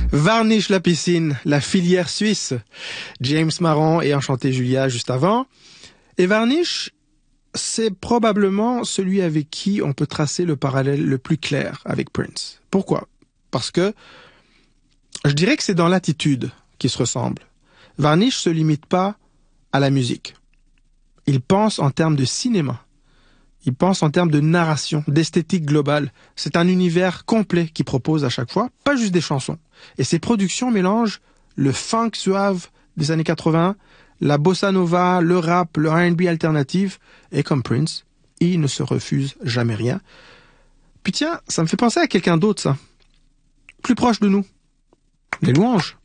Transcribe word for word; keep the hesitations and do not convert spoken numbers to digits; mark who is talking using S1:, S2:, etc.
S1: Varnish la piscine, la filière suisse. James Marron et Enchanté Julia juste avant. Et Varnish, c'est probablement celui avec qui on peut tracer le parallèle le plus clair avec Prince. Pourquoi? Parce que je dirais que c'est dans l'attitude qui se ressemble. Varnish se limite pas à la musique. Il pense en termes de cinéma. Il pense en termes de narration, d'esthétique globale. C'est un univers complet qu'il propose à chaque fois, pas juste des chansons. Et ses productions mélangent le funk suave des années quatre-vingts, la bossa nova, le rap, le R and B alternatif. Et comme Prince, il ne se refuse jamais rien. Puis tiens, ça me fait penser à quelqu'un d'autre, ça. Plus proche de nous. Les Louanges.